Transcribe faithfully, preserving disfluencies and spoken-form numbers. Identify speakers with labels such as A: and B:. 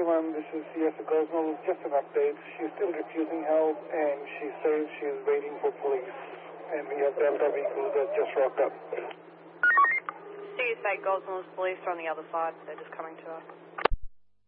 A: one, this is Siesta Gosnell. Just an update. She's still refusing help, and she says she's waiting for police. And we have Delta vehicles that just rocked up.
B: C S eight Gosnell's police are on the other side. They're just coming to us.